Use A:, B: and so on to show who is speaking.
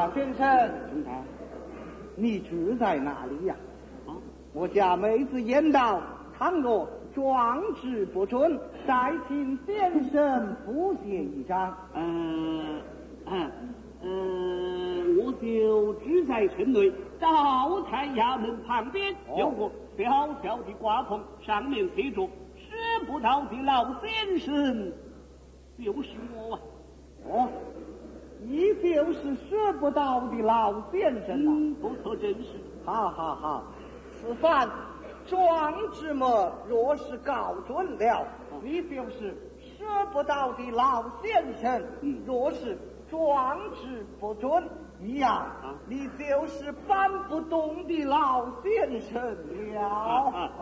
A: 老先生，你住在哪里呀？我家妹子言道，倘若壮志不准，再请先生复写一张。
B: 我就住在村内招财衙门旁边，有个小小的挂棚，上面写着“识不到的老先生”，就是我啊。
A: 你就是识不到的老先生啊！
B: 不错，真是。
A: 好，此番壮志么，若是搞准了，你就是识不到的老先生；若是壮志不准，你就是搬不动的老先生了。